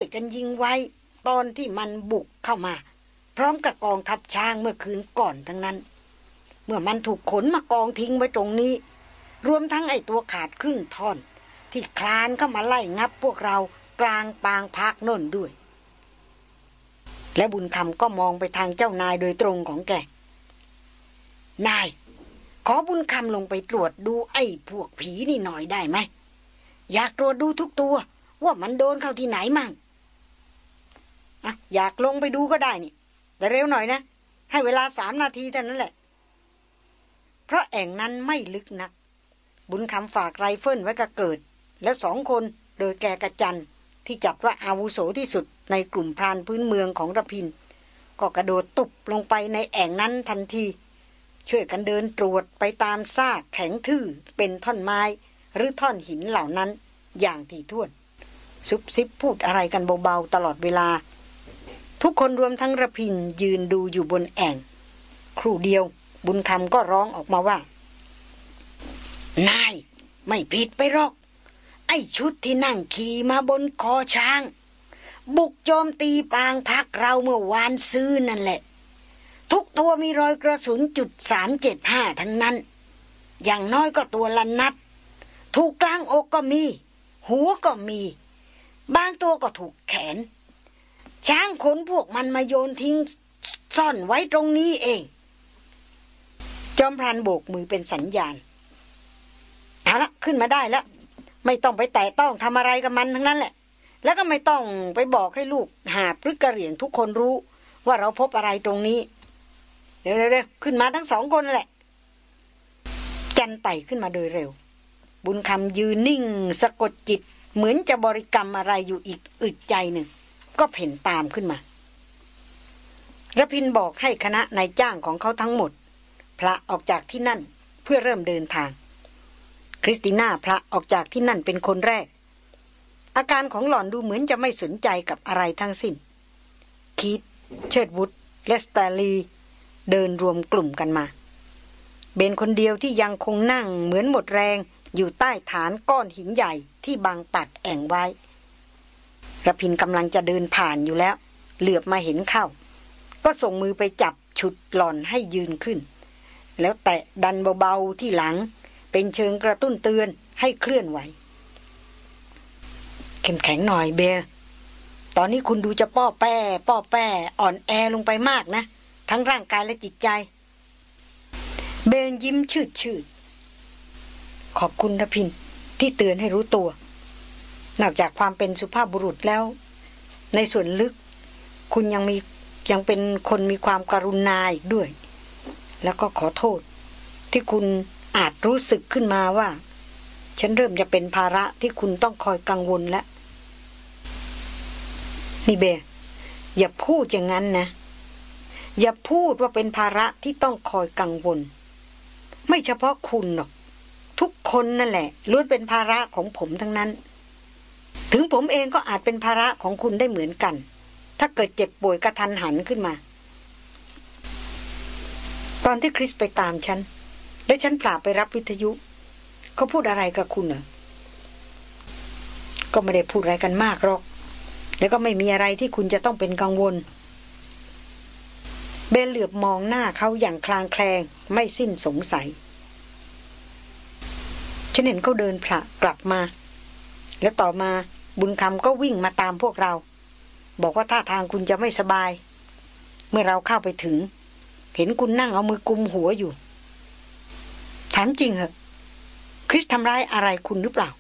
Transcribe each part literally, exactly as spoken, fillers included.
กันยิงไว้ตอนที่มันบุกเข้ามาพร้อมกับกองทัพช้างเมื่อคืนก่อนทั้งนั้นเมื่อมันถูกขนมากองทิ้งไว้ตรงนี้รวมทั้งไอ้ตัวขาดครึ่งท่อนที่คลานเข้ามาไล่งับพวกเรากลางปางพักโน่นด้วยและบุญคำก็มองไปทางเจ้านายโดยตรงของแกนายขอบุญคำลงไปตรวจดูไอ้พวกผีนี่หน่อยได้ไหมอยากตรวจดูทุกตัวว่ามันโดนเข้าที่ไหนมั่งอ่ะอยากลงไปดูก็ได้นี่แต่เร็วหน่อยนะให้เวลาสามนาทีเท่านั้นแหละเพราะแอ่งนั้นไม่ลึกนักบุญคำฝากไรเฟิลไว้กับเกิดแล้วสองคนโดยแกกระจันที่จัดว่าอาวุโสที่สุดในกลุ่มพรานพื้นเมืองของระพินก็กระโดดตุบลงไปในแอ่งนั้นทันทีช่วยกันเดินตรวจไปตามซากแข็งทื่อเป็นท่อนไม้หรือท่อนหินเหล่านั้นอย่างถี่ถ้วนซุบซิบพูดอะไรกันเบาๆตลอดเวลาทุกคนรวมทั้งระพินยืนดูอยู่บนแอ่งครู่เดียวบุญคำก็ร้องออกมาว่านายไม่ผิดไปหรอกไอ้ชุดที่นั่งขี่มาบนคอช้างบุกโจมตีปางพักเราเมื่อวานซื้อนั่นแหละทุกตัวมีรอยกระสุนจุดสามเจ็ดห้าทั้งนั้นอย่างน้อยก็ตัวละนัดถูกกลางอกก็มีหัวก็มีบางตัวก็ถูกแขนช้างขนพวกมันมาโยนทิ้งซ่อนไว้ตรงนี้เองจอมพรานโบกมือเป็นสัญญาณเอาละขึ้นมาได้แล้วไม่ต้องไปแตะต้องทำอะไรกับมันทั้งนั้นแหละแล้วก็ไม่ต้องไปบอกให้ลูกหาบหรือกระเหรี่ยงทุกคนรู้ว่าเราพบอะไรตรงนี้เร็วๆๆขึ้นมาทั้งสองคนแหละจันไต่ขึ้นมาโดยเร็วบุญคำยืนนิ่งสะกดจิตเหมือนจะบริกรรมอะไรอยู่อีกอึดใจหนึ่งก็เพ่นตามขึ้นมาระพินบอกให้คณะนายจ้างของเขาทั้งหมดพละออกจากที่นั่นเพื่อเริ่มเดินทางคริสติน่าพละออกจากที่นั่นเป็นคนแรกอาการของหล่อนดูเหมือนจะไม่สนใจกับอะไรทั้งสิ้นคีธเชิดวุฒและสแตลลีเดินรวมกลุ่มกันมาเบนคนเดียวที่ยังคงนั่งเหมือนหมดแรงอยู่ใต้ฐานก้อนหินใหญ่ที่บังปักแอ่งไว้ระพินกำลังจะเดินผ่านอยู่แล้วเหลือบมาเห็นเข้าก็ส่งมือไปจับฉุดหล่อนให้ยืนขึ้นแล้วแตะดันเบาๆที่หลังเป็นเชิงกระตุ้นเตือนให้เคลื่อนไหวเข้มแข็งหน่อยเบลตอนนี้คุณดูจะป้อแป้ป้อแป้อ่อนแอลงไปมากนะทั้งร่างกายและจิตใจเบลยิ้มชืดชืดขอบคุณระพินที่เตือนให้รู้ตัวนอกจากความเป็นสุภาพบุรุษแล้วในส่วนลึกคุณยังมียังเป็นคนมีความกรุณาอีกด้วยแล้วก็ขอโทษที่คุณอาจรู้สึกขึ้นมาว่าฉันเริ่มจะเป็นภาระที่คุณต้องคอยกังวลแล้วนี่เบลอย่าพูดอย่างนั้นนะอย่าพูดว่าเป็นภาระที่ต้องคอยกังวลไม่เฉพาะคุณหรอกทุกคนนั่นแหละล้วนเป็นภาระของผมทั้งนั้นถึงผมเองก็อาจเป็นภาระของคุณได้เหมือนกันถ้าเกิดเจ็บป่วยกระทันหันขึ้นมาตอนที่คริสไปตามฉันแล้วฉันพลาดไปรับวิทยุเขาพูดอะไรกับคุณเหรอก็ไม่ได้พูดอะไรกันมากหรอกแล้วก็ไม่มีอะไรที่คุณจะต้องเป็นกังวลเบลเหลือบมองหน้าเขาอย่างคลางแคลงไม่สิ้นสงสัยฉันเห็นเขาเดินผละกลับมาแล้วต่อมาบุญคำก็วิ่งมาตามพวกเราบอกว่าท่าทางคุณจะไม่สบายเมื่อเราเข้าไปถึงเห็นคุณนั่งเอามือกุมหัวอยู่ถามจริงเหรอคริสทำร้ายอะไรคุณหรือเปล่า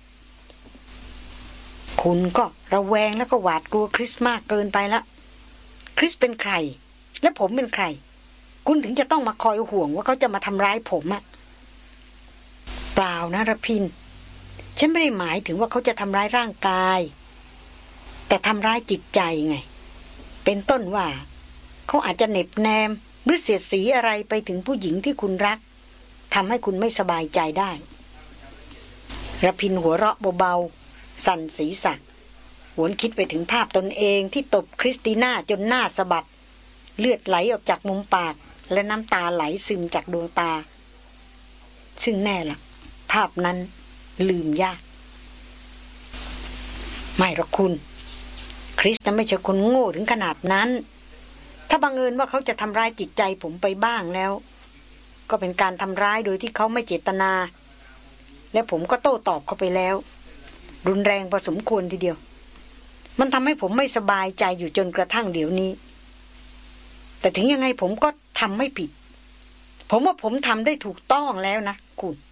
คุณก็ระแวงแล้วก็หวาดกลัวคริสมากเกินไปละคริสเป็นใครและผมเป็นใครคุณถึงจะต้องมาคอยห่วงว่าเขาจะมาทำร้ายผมอะเปล่านะระพินฉันไม่ได้หมายถึงว่าเขาจะทำร้ายร่างกายแต่ทำร้ายจิตใจไงเป็นต้นว่าเขาอาจจะเหน็บแนมหรือเสียดสีอะไรไปถึงผู้หญิงที่คุณรักทำให้คุณไม่สบายใจได้ระพินหัวเราะเบาๆสั่นศีรษะหวนคิดไปถึงภาพตนเองที่ตบคริสติน่าจนหน้าสะบัดเลือดไหลออกจากมุมปากและน้ำตาไหลซึมจากดวงตาซึ่งแน่ล่ะภาพนั้นลืมยากไม่หรอกคุณคริสจะไม่ใช่คนโง่ถึงขนาดนั้นถ้าบังเอิญว่าเขาจะทำร้ายจิตใจผมไปบ้างแล้วก็เป็นการทำร้ายโดยที่เขาไม่เจตนาและผมก็โต้ตอบเขาไปแล้วรุนแรงพอสมควรทีเดียวมันทำให้ผมไม่สบายใจอยู่จนกระทั่งเดี๋ยวนี้แต่ถึงยังไงผมก็ทำไม่ผิดผมว่าผมทำได้ถูกต้องแล้วนะคุณ